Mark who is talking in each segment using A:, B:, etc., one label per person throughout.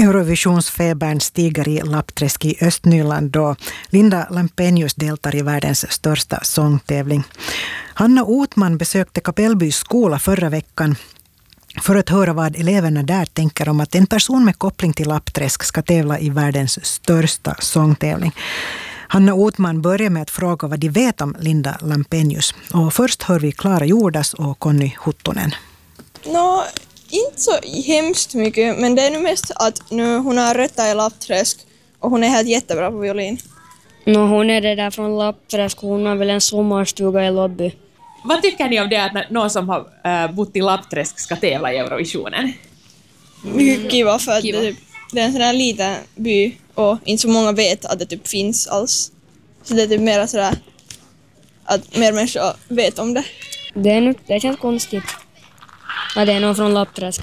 A: Eurovisionsfebern stiger i Lappträsk i Östnyland då Linda Lampenius deltar i världens största sångtävling. Hanna Otman besökte Kapellbys skola förra veckan för att höra vad eleverna där tänker om att en person med koppling till Lappträsk ska tävla i världens största sångtävling. Hanna Otman börjar med att fråga vad de vet om Linda Lampenius. Och först hör vi Klara Jordas och Conny Huttunen.
B: Inte så hemskt mycket, men det är nu mest att nu hon har rötter i Lappträsk och hon är helt jättebra på violin.
C: Hon är det där från Lappträsk, hon har väl en sommarstuga i Lobby.
D: Vad tycker ni om det att någon som har bott i Lappträsk ska tävla i Eurovisionen?
B: Mycket kiva för att det är en sån här liten by och inte så många vet att det typ finns alls. Så det är typ mer sådär att mer människor vet om det.
C: Det känns konstigt. Ja, det är någon från Lappträsk.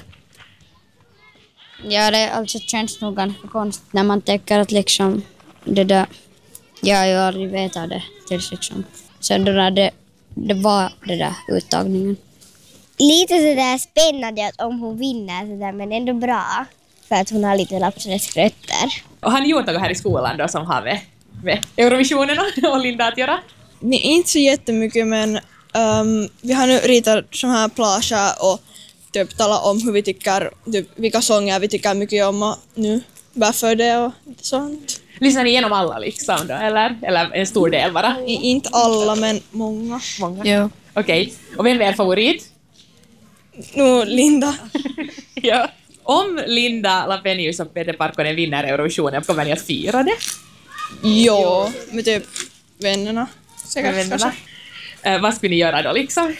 E: Ja, det alltså känns nog ganska konstigt när man tänker att liksom det där, jag har ju aldrig vetat det tills liksom. Så det var det där uttagningen.
F: Lite sådär spännande att om hon vinner sådär, men ändå bra för att hon har lite Lappträsk-rötter.
D: Och har ni gjort något här i skolan då som har med Eurovisionen och Linda att göra?
B: Inte så jättemycket, men vi har nu ritat sån här plager och typ tala om hur vi tycker, typ, vilka sånger vi tycker mycket om och nu varför det och sånt.
D: Lyssnar ni igenom alla liksom då, eller en stor del bara?
B: Inte alla, men många.
D: Ja. Okej. Och vem är er favorit?
B: Linda.
D: Ja. Om Linda Lampenius och Peter Parkkonen vinner Eurovisionen, kommer ni att fira det?
B: Ja, med typ vännerna. Säkert.
D: Vad skulle ni göra då liksom?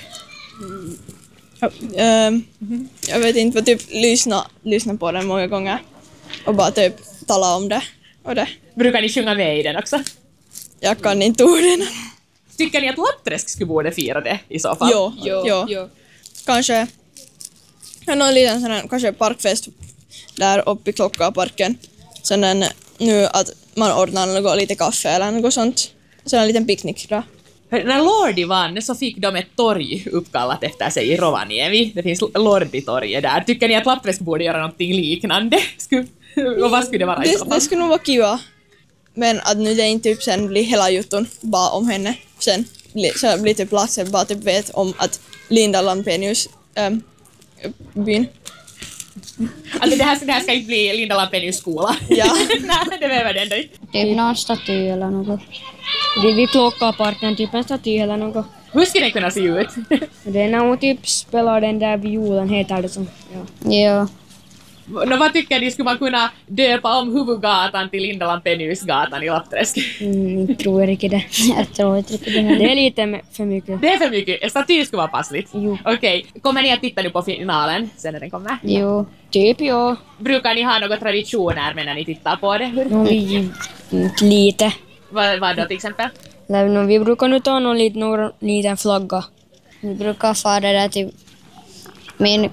B: Jag vet inte, vad typ lyssna på den många gånger och bara typ tala om det och det.
D: Brukar ni sjunga med i den också?
B: Jag kan inte orden.
D: Tycker ni att Lappträsk skulle borde fira det i så fall?
B: Jo. Kanske någon liten sån här, kanske parkfest där uppe i Klockaparken. Sen nu att man ordnar något lite kaffe eller något sånt. Så en liten picknick då.
D: När Lordi vann så fick de ett torg uppkallat efter sig i Rovaniemi. Det finns Lordi-torget där. Tycker ni att Lappträsk borde göra någonting liknande? Och vad skulle det vara i så fall?
B: Det skulle nog vara kiva. Men att nu det inte typ sen blir hela jutton bara om henne. Sen så blir typ Lasse bara typ vet om att Linda Lampenius byn.
D: Alltså det här ska inte bli Linda Lampenius skola.
B: Ja.
D: Nej, det behöver det ändå inte.
E: Typ någon staty eller något.
C: Vid Klockaparken, typ en staty eller något.
D: Hur skulle den kunna se ut?
C: Det är när hon typ spelar den där violen, heter det som.
E: Ja.
D: Vad tycker ni, skulle man kunna döpa om huvudgatan till Linda Lampenius-gatan i Lappträsk?
C: Jag tror inte det.
E: Jag tror inte det.
C: Det är lite för mycket.
D: Det är för mycket. En staty skulle vara passligt.
C: Jo.
D: Okej. Kommer ni att titta nu på finalen sen när den kommer?
E: Jo.
C: Typ ja.
D: Brukar ni ha några traditioner när ni tittar på det?
C: Lite.
D: Vad då till exempel?
C: Vi brukar nu ta någon liten flagga.
E: Vi brukar fara där till min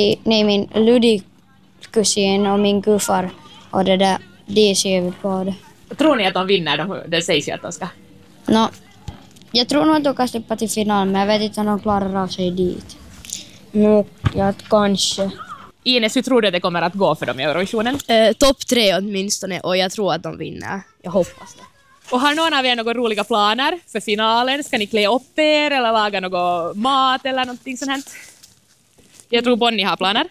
E: Ludi-kusin och min gudfar och det där, de ser vi på det.
D: Tror ni att de vinner? Det sägs ju att de ska.
E: Jag tror nog att de kan slippa till final, men jag vet inte om de klarar av sig dit.
C: Kanske.
D: Ines, hur tror du att det kommer att gå för dem i Eurovisionen?
G: Topp 3 åtminstone, och jag tror att de vinner. Jag hoppas det.
D: Och har någon av er några roliga planer för finalen? Ska ni klä upp er eller laga något mat eller någonting sånt här? Jag tror Bonnie har planer.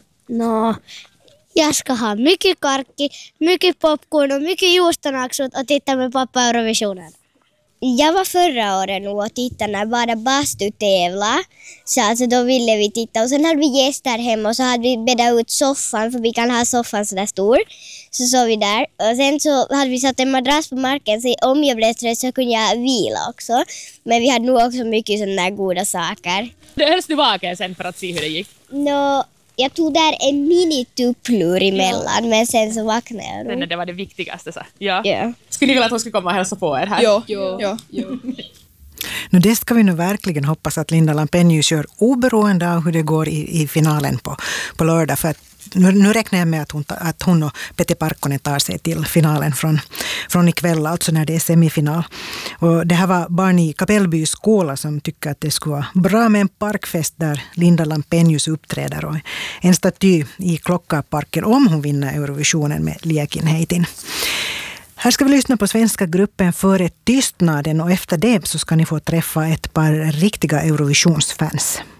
F: Jag ska ha mycket karkki, mycket popcorn och mycket juustonaksut och titta med pappa Eurovisionen. Jag var förra året nog och tittade när bara bastu tävla. Så alltså då ville vi titta och sen hade vi gäster hemma och så hade vi bäddat ut soffan för vi kan ha soffan så där stor. Så såg vi där och sen så hade vi satt en madrass på marken så om jag blev trött så kunde jag vila också. Men vi hade nog också mycket sådana där goda saker.
D: Det hölls du vaken sen för att se hur det gick?
F: Jag tog där en mini-tupplur emellan, men sen så vaknade jag.
D: Men det var det viktigaste så. Ja.
F: Yeah.
D: Skulle ni vilja att hon skulle komma och hälsa på er här?
B: Ja.
A: Det ska vi nu verkligen hoppas att Linda Lampenius gör oberoende av hur det går i finalen på lördag. För att nu räknar jag med att hon och Petti Parkkonen tar sig till finalen från ikväll, alltså när det är semifinal. Och det här var barn i Kapellbys skola som tycker att det skulle vara bra med en parkfest där Linda Lampenius uppträder och en staty i Klockaparken om hon vinner Eurovisionen med Liekinheitin. Här ska vi lyssna på svenska gruppen Före tystnaden och efter det så ska ni få träffa ett par riktiga Eurovisionsfans.